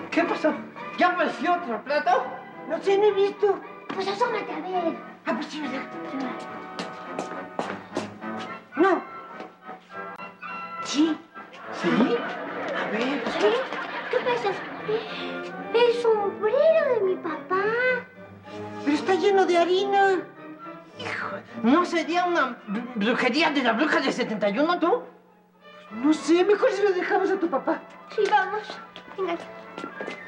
¿Qué pasó? ¿Ya apareció otro plato? No sé, no he visto. Pues asómate a ver. Ah, pues sí, ¿verdad? No. Sí. ¿Sí? A ver. ¿Sí? ¿Qué pasa? El sombrero de mi papá. Pero está lleno de harina. Hijo, ¿no sería una brujería de la bruja de 71, tú? No sé, mejor si lo dejamos a tu papá. Sí, vamos. Venga.